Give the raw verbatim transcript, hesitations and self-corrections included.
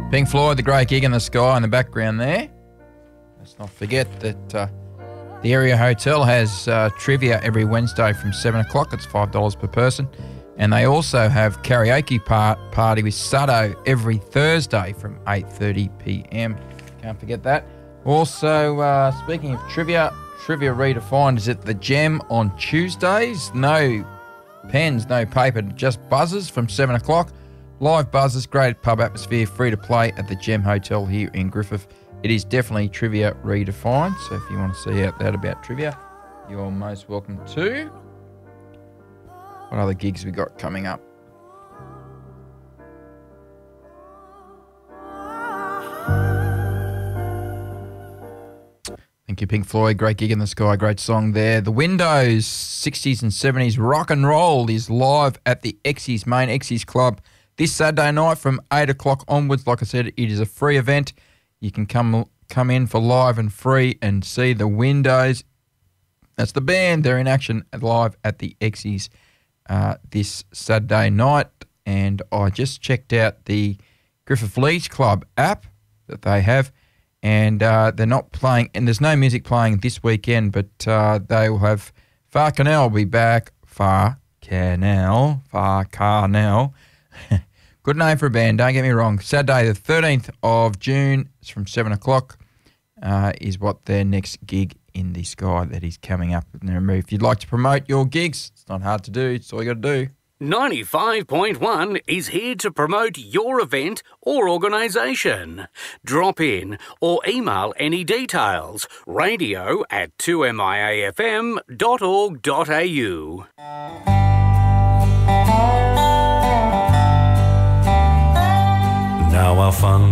Pink Floyd, The Great Gig in the Sky in the background there. Let's not forget that uh, the Area Hotel has uh, trivia every Wednesday from seven o'clock. It's five dollars per person. And they also have karaoke part, party with Sado every Thursday from eight thirty p.m. Can't forget that. Also, uh, speaking of trivia, Trivia Redefined is at the Gem on Tuesdays. No pens, no paper, just buzzers from seven o'clock. Live buzzers, great pub atmosphere, free to play at the Gem Hotel here in Griffith. It is definitely Trivia Redefined, so if you want to see out that about trivia, you're most welcome to. What other gigs we got coming up? Thank you, Pink Floyd. Great Gig in the Sky. Great song there. The Windows, sixties and seventies rock and roll is live at the Exes, main Exes Club this Saturday night from eight o'clock onwards. Like I said, it is a free event. You can come come in for live and free and see the Windows. That's the band. They're in action live at the Exes uh, this Saturday night. And I just checked out the Griffith Leagues Club app that they have. And uh, they're not playing, and there's no music playing this weekend, but uh, they will have Far Canal will be back. Far Canal. Far Canal. Good name for a band, don't get me wrong. Saturday the thirteenth of June, it's from seven o'clock, uh, is what their next gig in the sky that is coming up. And remember, if you'd like to promote your gigs, it's not hard to do. It's all you got to do. ninety-five point one is here to promote your event or organisation. Drop in or email any details. Radio at two m i a f m dot org dot a u. Now our fun